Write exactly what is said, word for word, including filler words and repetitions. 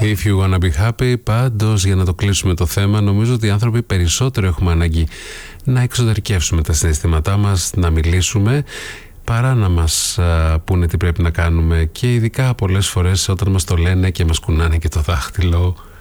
If you wanna be happy. Πάντως, για να το κλείσουμε το θέμα, νομίζω ότι οι άνθρωποι περισσότερο έχουμε ανάγκη να εξωτερικεύσουμε τα συναισθήματά μας, να μιλήσουμε, παρά να μας α, πούνε τι πρέπει να κάνουμε. Και ειδικά πολλές φορές όταν μας το λένε και μας κουνάνε και το δάχτυλο,